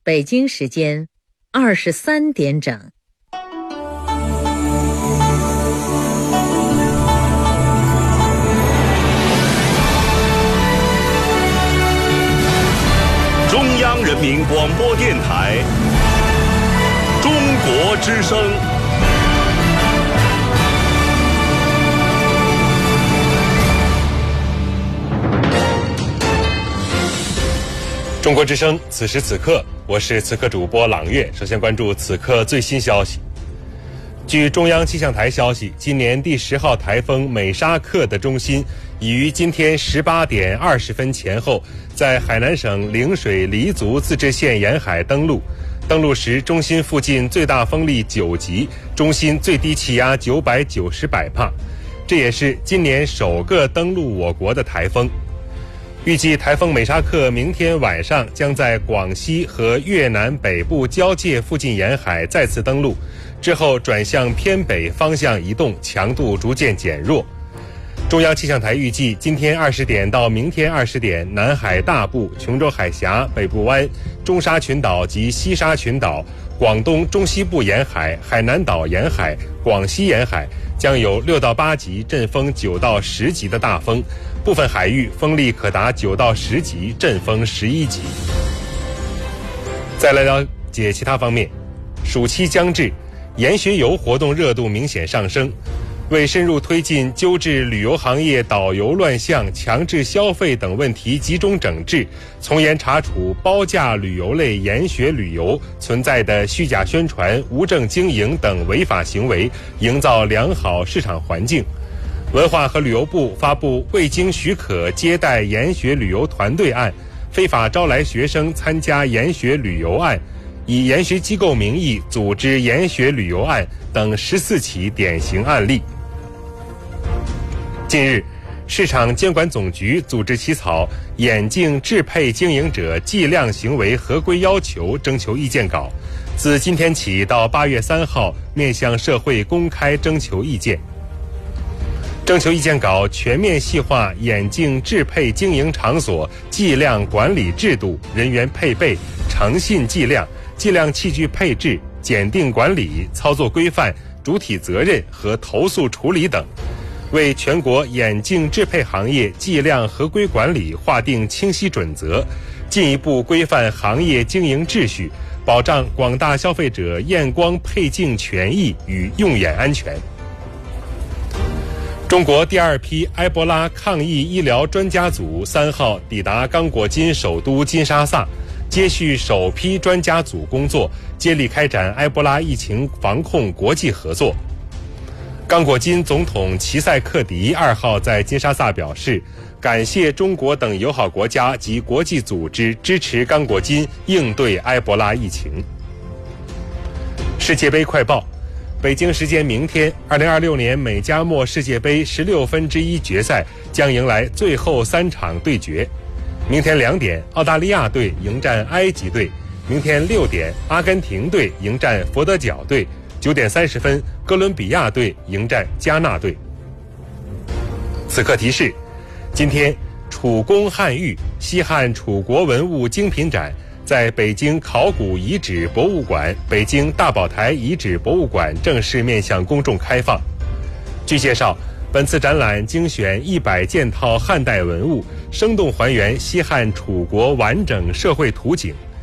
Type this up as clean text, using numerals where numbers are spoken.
北京时间23点整。 中央人民广播电台中国之声。中国之声，此时此刻，我是此刻主播朗月。首先关注此刻最新消息。据中央气象台消息，今年第10号台风美沙克的中心已于今天18点20分前后，在海南省陵水黎族自治县沿海登陆。登陆时，中心附近最大风力9级，中心最低气压990百帕。这也是今年首个登陆我国的台风。预计台风美沙克明天晚上将在广西和越南北部交界附近沿海再次登陆，之后转向偏北方向移动，强度逐渐减弱。中央气象台预计今天20点到明天20点，南海大部、琼州海峡、北部湾、中沙群岛及西沙群岛、广东中西部沿海、海南岛沿海、广西沿海将有6到8级，阵风9到10级的大风，部分海域风力可达9到10级，阵风11级。再来了解其他方面，暑期将至，研学游活动热度明显上升。为深入推进纠治旅游行业导游乱象、强制消费等问题集中整治，从严查处包价旅游类研学旅游存在的虚假宣传、无证经营等违法行为，营造良好市场环境。文化和旅游部发布未经许可接待研学旅游团队案、非法招来学生参加研学旅游案、以研学机构名义组织研学旅游案等14起典型案例。近日，市场监管总局组织起草眼镜制配经营者计量行为合规要求征求意见稿，自今天起到8月3号面向社会公开征求意见。征求意见稿全面细化眼镜制配经营场所计量管理制度、人员配备、诚信计量、计量器具配置、检定管理、操作规范、主体责任和投诉处理等，为全国眼镜制配行业计量合规管理划定清晰准则，进一步规范行业经营秩序，保障广大消费者验光配镜权益与用眼安全。中国第2批埃博拉抗疫医疗专家组3号抵达刚果金首都金沙萨，接续首批专家组工作，接力开展埃博拉疫情防控国际合作。刚果金总统齐塞克迪2号在金沙萨表示，感谢中国等友好国家及国际组织支持刚果金应对埃博拉疫情。世界杯快报，北京时间明天，2026年美加墨世界杯16分之一决赛将迎来最后3场对决。明天2点，澳大利亚队迎战埃及队；明天6点，阿根廷队迎战佛得角队；9点30分，哥伦比亚队迎战加纳队。此刻提示：今天，楚宫汉玉西汉楚国文物精品展在北京考古遗址博物馆、北京大宝台遗址博物馆正式面向公众开放。据介绍，本次展览精选100件套汉代文物，生动还原西汉楚国完整社会图景。